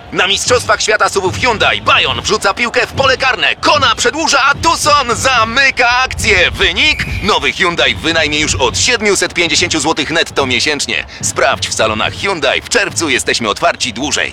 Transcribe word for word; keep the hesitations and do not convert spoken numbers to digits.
Na Mistrzostwach Świata Suwów Hyundai Bayon wrzuca piłkę w pole karne, Kona przedłuża, a Tucson zamyka akcję. Wynik? Nowy Hyundai w wynajmie już od siedemset pięćdziesiąt złotych netto miesięcznie. Sprawdź w salonach Hyundai, w czerwcu jesteśmy otwarci dłużej.